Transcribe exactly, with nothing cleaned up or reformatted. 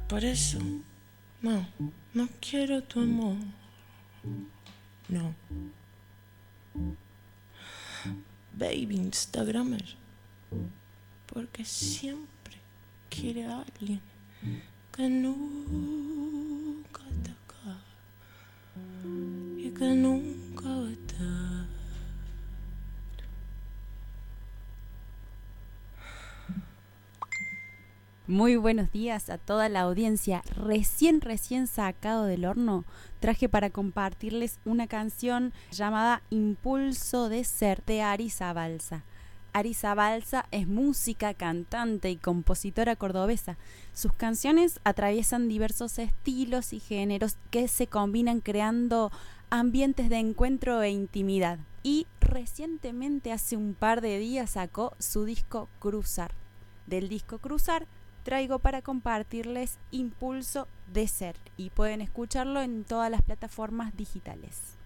Por eso, no, no quiero tu amor. No. Baby Instagramer. Porque siempre quiere a alguien que nunca está acá y que nunca va a estar. Muy buenos días a toda la audiencia. Recién, recién sacado del horno, traje para compartirles una canción llamada Impulso de Ser de Arisa Balsa. Arisa Balsa es música, cantante y compositora cordobesa. Sus canciones atraviesan diversos estilos y géneros que se combinan creando ambientes de encuentro e intimidad. Y recientemente, hace un par de días, sacó su disco Cruzar. Del disco Cruzar traigo para compartirles Impulso de Ser y pueden escucharlo en todas las plataformas digitales.